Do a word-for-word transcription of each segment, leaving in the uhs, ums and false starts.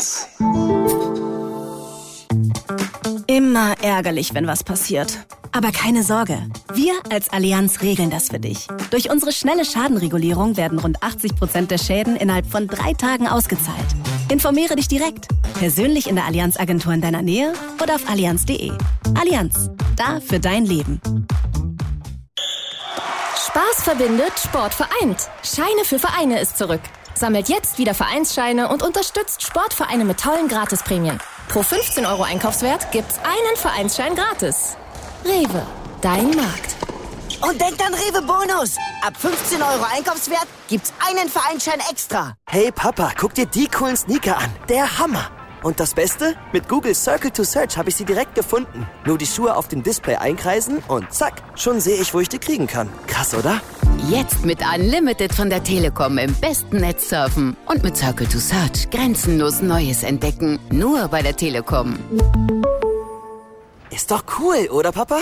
eins. Immer ärgerlich, wenn was passiert. Aber keine Sorge, wir als Allianz regeln das für dich. Durch unsere schnelle Schadenregulierung werden rund achtzig Prozent der Schäden innerhalb von drei Tagen ausgezahlt. Informiere dich direkt, persönlich in der Allianz-Agentur in deiner Nähe oder auf allianz punkt de. Allianz, da für dein Leben. Spaß verbindet, Sport vereint. Scheine für Vereine ist zurück. Sammelt jetzt wieder Vereinsscheine und unterstützt Sportvereine mit tollen Gratisprämien. Pro fünfzehn Euro Einkaufswert gibt's einen Vereinsschein gratis. Rewe, dein Markt. Und denkt an Rewe Bonus. Ab fünfzehn Euro Einkaufswert gibt's einen Vereinsschein extra. Hey Papa, guck dir die coolen Sneaker an. Der Hammer. Und das Beste? Mit Google Circle to Search habe ich sie direkt gefunden. Nur die Schuhe auf dem Display einkreisen und zack, schon sehe ich, wo ich die kriegen kann. Krass, oder? Jetzt mit Unlimited von der Telekom im besten Netz surfen und mit Circle to Search grenzenlos Neues entdecken. Nur bei der Telekom. Ist doch cool, oder Papa?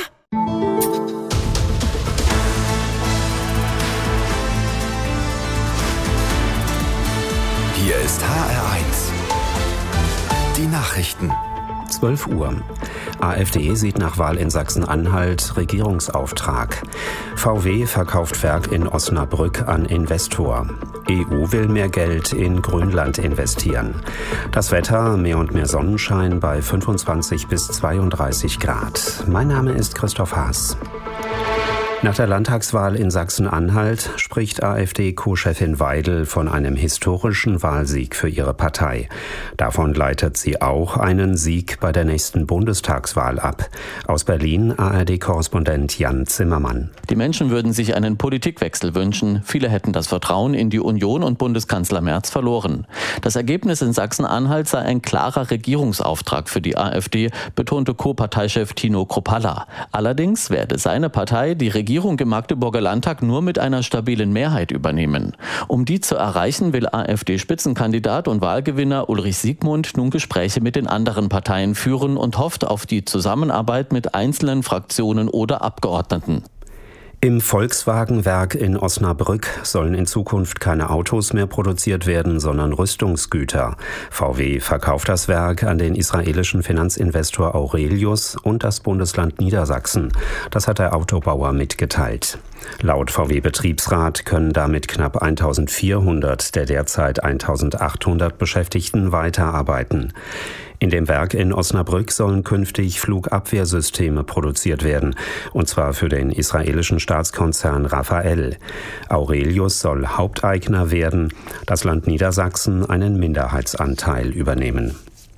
Hier ist H R eins. Die Nachrichten. zwölf Uhr. AfD sieht nach Wahl in Sachsen-Anhalt Regierungsauftrag. V W verkauft Werk in Osnabrück an Investor. E U will mehr Geld in Grönland investieren. Das Wetter, mehr und mehr Sonnenschein bei fünfundzwanzig bis zweiunddreißig Grad. Mein Name ist Christoph Haas. Nach der Landtagswahl in Sachsen-Anhalt spricht AfD-Co-Chefin Weidel von einem historischen Wahlsieg für ihre Partei. Davon leitet sie auch einen Sieg bei der nächsten Bundestagswahl ab. Aus Berlin A R D-Korrespondent Jan Zimmermann. Die Menschen würden sich einen Politikwechsel wünschen. Viele hätten das Vertrauen in die Union und Bundeskanzler Merz verloren. Das Ergebnis in Sachsen-Anhalt sei ein klarer Regierungsauftrag für die AfD, betonte Co-Parteichef Tino Kruppalla. Allerdings werde seine Partei die Regierung Die Regierung im Magdeburger Landtag nur mit einer stabilen Mehrheit übernehmen. Um die zu erreichen, will AfD-Spitzenkandidat und Wahlgewinner Ulrich Siegmund nun Gespräche mit den anderen Parteien führen und hofft auf die Zusammenarbeit mit einzelnen Fraktionen oder Abgeordneten. Im Volkswagen-Werk in Osnabrück sollen in Zukunft keine Autos mehr produziert werden, sondern Rüstungsgüter. V W verkauft das Werk an den israelischen Finanzinvestor Aurelius und das Bundesland Niedersachsen. Das hat der Autobauer mitgeteilt. Laut V W-Betriebsrat können damit knapp eintausendvierhundert der derzeit eintausendachthundert Beschäftigten weiterarbeiten. In dem Werk in Osnabrück sollen künftig Flugabwehrsysteme produziert werden, und zwar für den israelischen Staatskonzern Rafael. Aurelius soll Haupteigner werden, das Land Niedersachsen einen Minderheitsanteil übernehmen.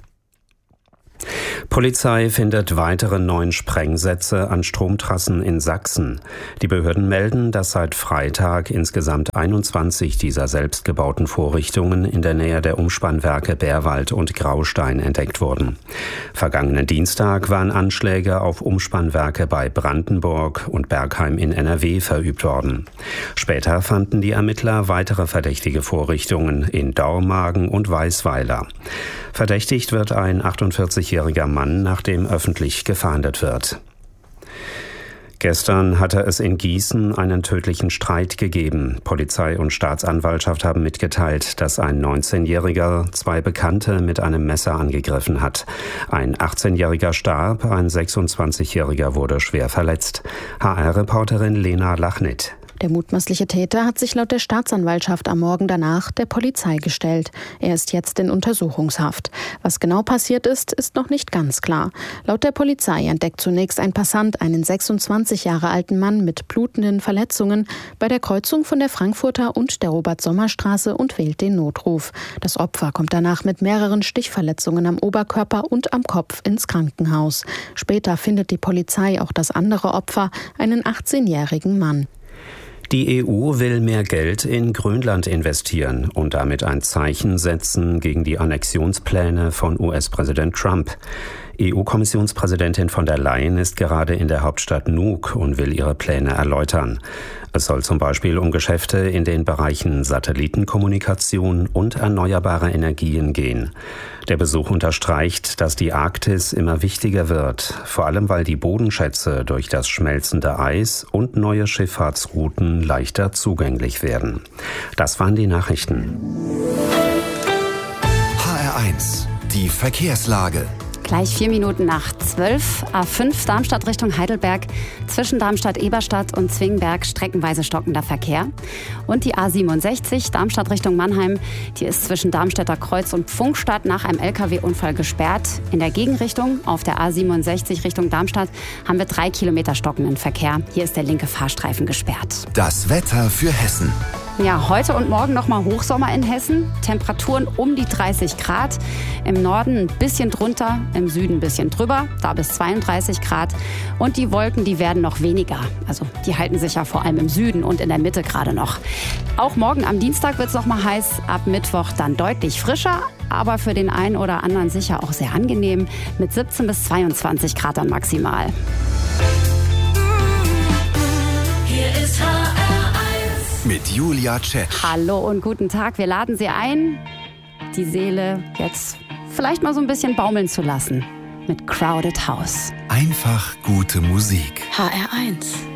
Polizei findet weitere neun Sprengsätze an Stromtrassen in Sachsen. Die Behörden melden, dass seit Freitag insgesamt einundzwanzig dieser selbstgebauten Vorrichtungen in der Nähe der Umspannwerke Bärwald und Graustein entdeckt wurden. Vergangenen Dienstag waren Anschläge auf Umspannwerke bei Brandenburg und Bergheim in N R W verübt worden. Später fanden die Ermittler weitere verdächtige Vorrichtungen in Dormagen und Weißweiler. Verdächtigt wird ein achtundvierzigjähriger Mann, nach dem öffentlich gefahndet wird. Gestern hatte es in Gießen einen tödlichen Streit gegeben. Polizei und Staatsanwaltschaft haben mitgeteilt, dass ein neunzehnjähriger zwei Bekannte mit einem Messer angegriffen hat. Ein achtzehnjähriger starb, ein sechsundzwanzigjähriger wurde schwer verletzt. H R-Reporterin Lena Lachnit. Der mutmaßliche Täter hat sich laut der Staatsanwaltschaft am Morgen danach der Polizei gestellt. Er ist jetzt in Untersuchungshaft. Was genau passiert ist, ist noch nicht ganz klar. Laut der Polizei entdeckt zunächst ein Passant einen sechsundzwanzig Jahre alten Mann mit blutenden Verletzungen bei der Kreuzung von der Frankfurter und der Robert-Sommer-Straße und wählt den Notruf. Das Opfer kommt danach mit mehreren Stichverletzungen am Oberkörper und am Kopf ins Krankenhaus. Später findet die Polizei auch das andere Opfer, einen achtzehnjährigen Mann. Die E U will mehr Geld in Grönland investieren und damit ein Zeichen setzen gegen die Annexionspläne von U S-Präsident Trump. E U-Kommissionspräsidentin von der Leyen ist gerade in der Hauptstadt Nuuk und will ihre Pläne erläutern. Es soll zum Beispiel um Geschäfte in den Bereichen Satellitenkommunikation und erneuerbare Energien gehen. Der Besuch unterstreicht, dass die Arktis immer wichtiger wird, vor allem weil die Bodenschätze durch das schmelzende Eis und neue Schifffahrtsrouten leichter zugänglich werden. Das waren die Nachrichten. H R eins die Verkehrslage. Gleich vier Minuten nach zwölf. A fünf Darmstadt Richtung Heidelberg. Zwischen Darmstadt-Eberstadt und Zwingenberg streckenweise stockender Verkehr. Und die A siebenundsechzig Darmstadt Richtung Mannheim. Die ist zwischen Darmstädter Kreuz und Pfungstadt nach einem L K W-Unfall gesperrt. In der Gegenrichtung auf der A siebenundsechzig Richtung Darmstadt haben wir drei Kilometer stockenden Verkehr. Hier ist der linke Fahrstreifen gesperrt. Das Wetter für Hessen. Ja, heute und morgen nochmal Hochsommer in Hessen. Temperaturen um die dreißig Grad. Im Norden ein bisschen drunter, im Süden ein bisschen drüber, da bis zweiunddreißig Grad. Und die Wolken, die werden noch weniger. Also die halten sich ja vor allem im Süden und in der Mitte gerade noch. Auch morgen am Dienstag wird es nochmal heiß. Ab Mittwoch dann deutlich frischer, aber für den einen oder anderen sicher auch sehr angenehm. Mit siebzehn bis zweiundzwanzig Grad dann maximal. Hier ist H R eins mit Julia Tschetsch. Hallo und guten Tag. Wir laden Sie ein, die Seele jetzt vielleicht mal so ein bisschen baumeln zu lassen mit Crowded House. Einfach gute Musik. H R eins.